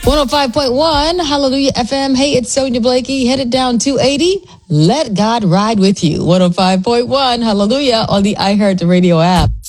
105.1 Hallelujah FM. Hey, it's Sonia Blakey, headed down 280. Let God ride with you. 105.1 Hallelujah on the iHeart Radio app.